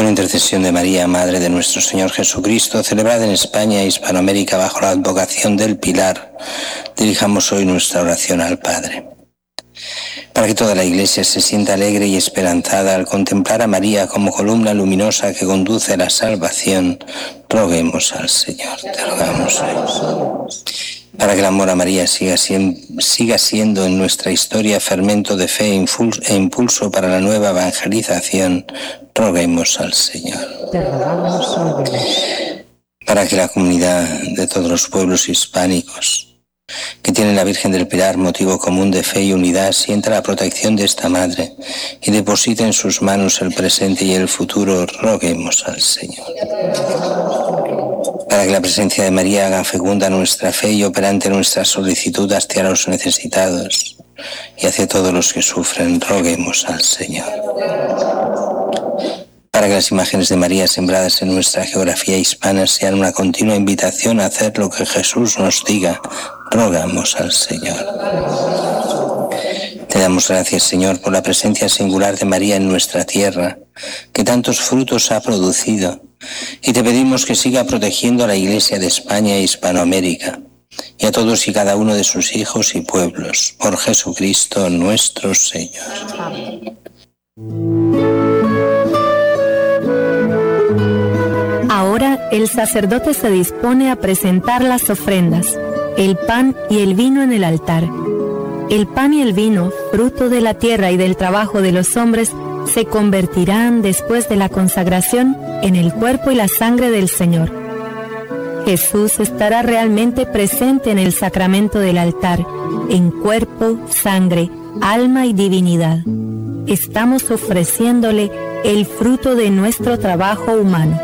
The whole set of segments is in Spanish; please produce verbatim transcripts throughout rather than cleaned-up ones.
Por intercesión de María, Madre de nuestro Señor Jesucristo, celebrada en España e Hispanoamérica bajo la advocación del Pilar, dirijamos hoy nuestra oración al Padre. Para que toda la Iglesia se sienta alegre y esperanzada al contemplar a María como columna luminosa que conduce a la salvación, roguemos al Señor. Te rogamos hoy. Para que el amor a María siga siendo, siga siendo en nuestra historia fermento de fe e impulso para la nueva evangelización, roguemos al Señor. Te rogamos, óyenos. Para que la comunidad de todos los pueblos hispánicos que tienen la Virgen del Pilar motivo común de fe y unidad sienta la protección de esta Madre y deposita en sus manos el presente y el futuro, roguemos al Señor. Para que la presencia de María haga fecunda nuestra fe y operante nuestra solicitud hacia los necesitados y hacia todos los que sufren, roguemos al Señor. Para que las imágenes de María sembradas en nuestra geografía hispana sean una continua invitación a hacer lo que Jesús nos diga, rogamos al Señor. Te damos gracias, Señor, por la presencia singular de María en nuestra tierra, que tantos frutos ha producido, y te pedimos que siga protegiendo a la Iglesia de España e Hispanoamérica, y a todos y cada uno de sus hijos y pueblos, por Jesucristo nuestro Señor. Amén. Ahora el sacerdote se dispone a presentar las ofrendas, el pan y el vino en el altar. El pan y el vino, fruto de la tierra y del trabajo de los hombres, se convertirán después de la consagración en el cuerpo y la sangre del Señor. Jesús estará realmente presente en el sacramento del altar, en cuerpo, sangre, alma y divinidad. Estamos ofreciéndole el fruto de nuestro trabajo humano.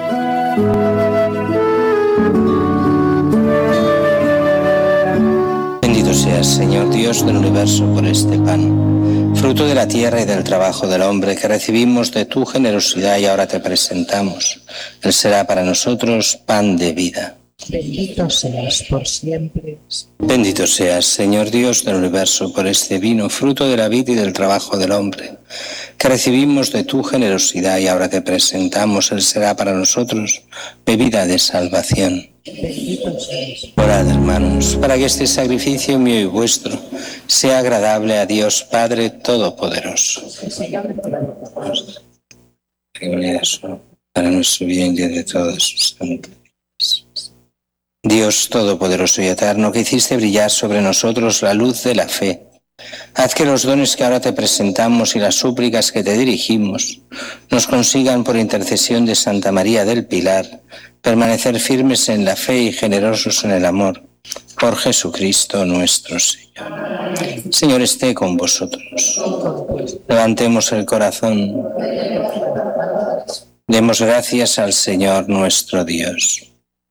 Bendito seas, Señor Dios del universo, por este pan, fruto de la tierra y del trabajo del hombre, que recibimos de tu generosidad y ahora te presentamos. Él será para nosotros pan de vida. Bendito seas por siempre. Bendito seas, Señor Dios del universo, por este vino, fruto de la vida y del trabajo del hombre, que recibimos de tu generosidad y ahora te presentamos. Él será para nosotros bebida de salvación. Bendito seas. Orad, hermanos, para que este sacrificio mío y vuestro sea agradable a Dios Padre Todopoderoso. Para nuestro bien y de todos sus santos. Dios Todopoderoso y Eterno, que hiciste brillar sobre nosotros la luz de la fe, haz que los dones que ahora te presentamos y las súplicas que te dirigimos nos consigan, por intercesión de Santa María del Pilar, permanecer firmes en la fe y generosos en el amor, por Jesucristo nuestro Señor. Señor, esté con vosotros. Levantemos el corazón. Demos gracias al Señor nuestro Dios.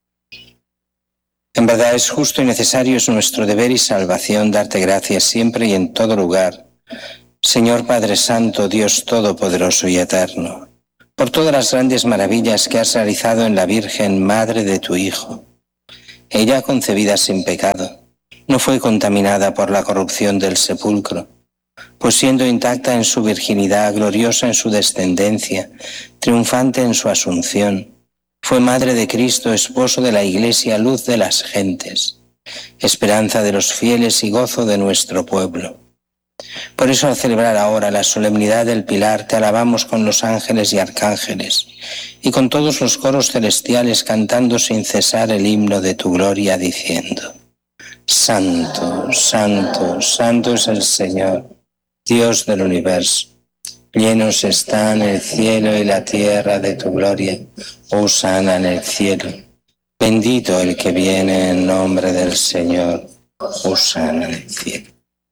En verdad es justo y necesario, es nuestro deber y salvación darte gracias siempre y en todo lugar, Señor Padre Santo, Dios Todopoderoso y Eterno, por todas las grandes maravillas que has realizado en la Virgen, Madre de tu Hijo. Ella, concebida sin pecado, no fue contaminada por la corrupción del sepulcro, pues siendo intacta en su virginidad, gloriosa en su descendencia, triunfante en su asunción, fue madre de Cristo, esposo de la Iglesia, luz de las gentes, esperanza de los fieles y gozo de nuestro pueblo. Por eso, al celebrar ahora la solemnidad del Pilar, te alabamos con los ángeles y arcángeles, y con todos los coros celestiales cantando sin cesar el himno de tu gloria, diciendo: Santo, Santo, Santo es el Señor, Dios del universo. Llenos están el cielo y la tierra de tu gloria. Hosana en el cielo. Bendito el que viene en nombre del Señor. Hosana en el cielo.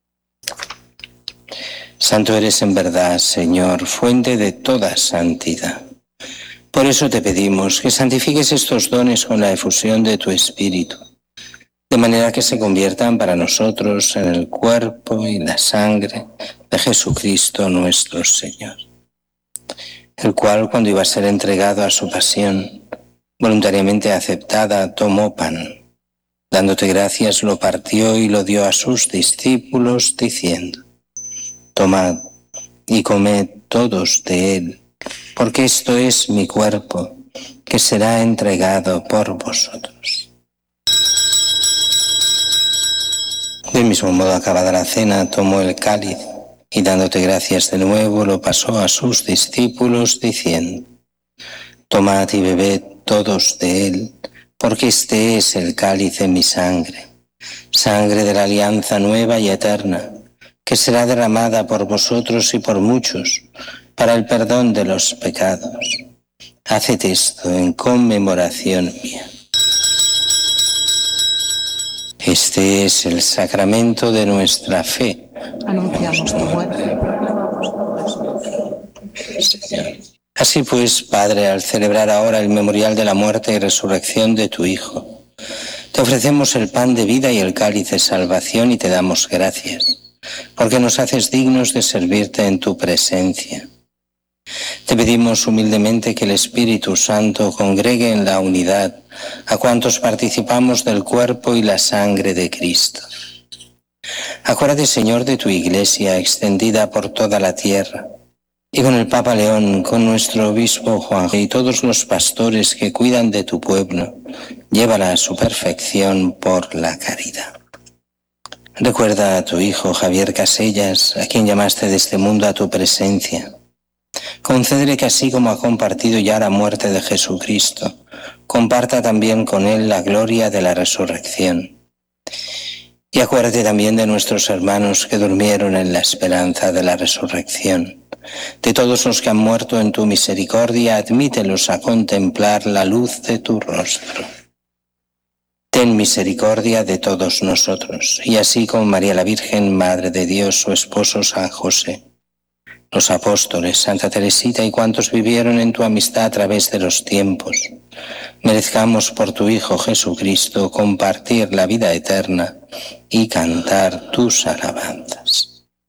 Santo eres en verdad, Señor, fuente de toda santidad. Por eso te pedimos que santifiques estos dones con la efusión de tu Espíritu, de manera que se conviertan para nosotros en el cuerpo y la sangre de Jesucristo nuestro Señor, el cual, cuando iba a ser entregado a su pasión, voluntariamente aceptada, tomó pan, dándote gracias, lo partió y lo dio a sus discípulos, diciendo: Tomad y comed todos de él, porque esto es mi cuerpo, que será entregado por vosotros. Del mismo modo, acabada la cena, tomó el cáliz y dándote gracias de nuevo, lo pasó a sus discípulos diciendo: tomad y bebed todos de él, porque este es el cáliz de mi sangre, sangre de la alianza nueva y eterna, que será derramada por vosotros y por muchos para el perdón de los pecados. Haced esto en conmemoración mía. Este es el sacramento de nuestra fe. Anunciamos tu muerte y proclamamos tu resurrección. Así pues, Padre, al celebrar ahora el memorial de la muerte y resurrección de tu Hijo, te ofrecemos el pan de vida y el cáliz de salvación y te damos gracias, porque nos haces dignos de servirte en tu presencia. Te pedimos humildemente que el Espíritu Santo congregue en la unidad a cuantos participamos del cuerpo y la sangre de Cristo. Acuérdate, Señor, de tu Iglesia extendida por toda la tierra, y con el Papa León, con nuestro obispo Juan y todos los pastores que cuidan de tu pueblo, llévala a su perfección por la caridad. Recuerda a tu hijo Javier Casellas, a quien llamaste de este mundo a tu presencia. Concédele que así como ha compartido ya la muerte de Jesucristo, comparta también con él la gloria de la resurrección. Y acuérdate también de nuestros hermanos que durmieron en la esperanza de la resurrección. De todos los que han muerto en tu misericordia, admítelos a contemplar la luz de tu rostro. Ten misericordia de todos nosotros, y así como María la Virgen, Madre de Dios, su esposo San José, los apóstoles, Santa Teresita y cuantos vivieron en tu amistad a través de los tiempos, merezcamos por tu Hijo Jesucristo compartir la vida eterna y cantar tus alabanzas.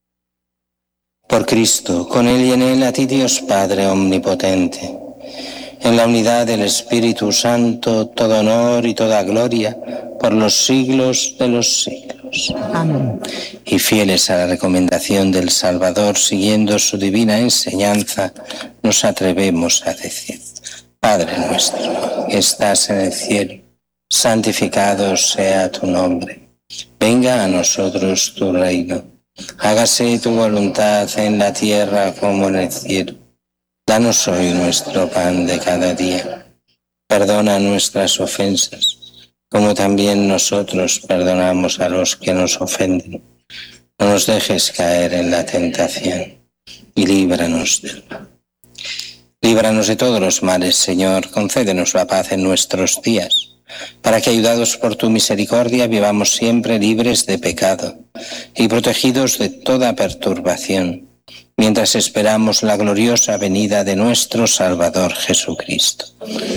Por Cristo, con Él y en Él, a ti Dios Padre Omnipotente, en la unidad del Espíritu Santo, todo honor y toda gloria por los siglos de los siglos. Amén. Y fieles a la recomendación del Salvador, siguiendo su divina enseñanza, nos atrevemos a decir: Padre nuestro, que estás en el cielo, santificado sea tu nombre. Venga a nosotros tu reino. Hágase tu voluntad en la tierra como en el cielo. Danos hoy nuestro pan de cada día. Perdona nuestras ofensas, como también nosotros perdonamos a los que nos ofenden. No nos dejes caer en la tentación y líbranos del mal. Líbranos de todos los males, Señor. Concédenos la paz en nuestros días, para que, ayudados por tu misericordia, vivamos siempre libres de pecado y protegidos de toda perturbación, mientras esperamos la gloriosa venida de nuestro Salvador Jesucristo.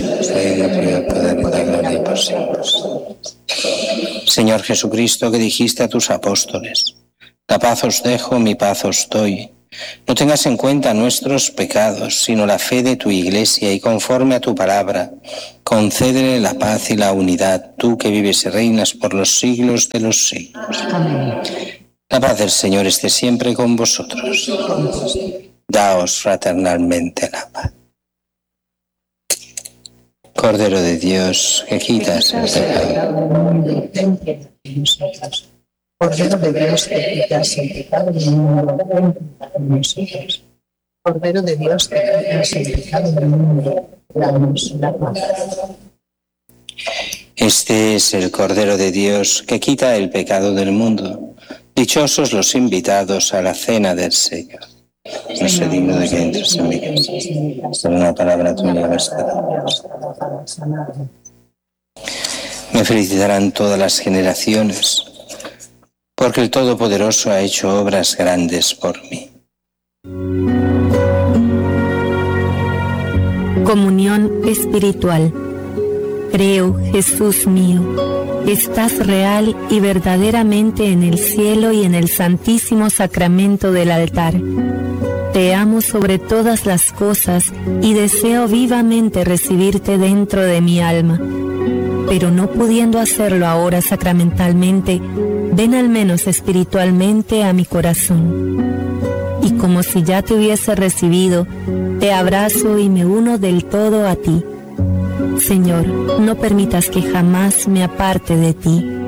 Señor Jesucristo, que dijiste a tus apóstoles: la paz os dejo, mi paz os doy. No tengas en cuenta nuestros pecados, sino la fe de tu Iglesia, y conforme a tu palabra, concédele la paz y la unidad, tú que vives y reinas por los siglos de los siglos. Amén. La paz del Señor esté siempre con vosotros. Daos fraternalmente la paz. Cordero de Dios, que quitas el pecado. Cordero de Dios, que quitas el pecado del mundo, ven a nosotros. Cordero de Dios, que quitas el pecado del mundo, danos la paz. Este es el Cordero de Dios que quita el pecado del mundo. Dichosos los invitados a la cena del Señor. No soy digno de que entres en mi casa, por una palabra tuya bastará. Me felicitarán todas las generaciones, porque el Todopoderoso ha hecho obras grandes por mí. Comunión espiritual. Creo, Jesús mío, estás real y verdaderamente en el cielo y en el santísimo sacramento del altar. Te amo sobre todas las cosas y deseo vivamente recibirte dentro de mi alma. Pero no pudiendo hacerlo ahora sacramentalmente, ven al menos espiritualmente a mi corazón. Y como si ya te hubiese recibido, te abrazo y me uno del todo a ti. Señor, no permitas que jamás me aparte de ti.